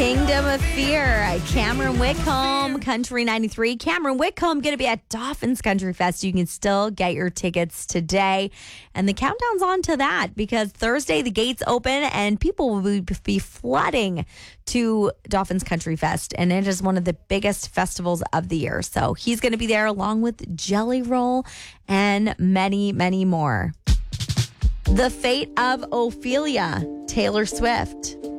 Kingdom of Fear. Cameron Whitcomb, Country 93. Cameron Whitcomb going to be at Dolphins Country Fest. You can still get your tickets today. And the countdown's on to that because Thursday the gates open and people will be flooding to Dolphins Country Fest. And it is one of the biggest festivals of the year. So he's going to be there along with Jelly Roll and many, many more. The Fate of Ophelia, Taylor Swift.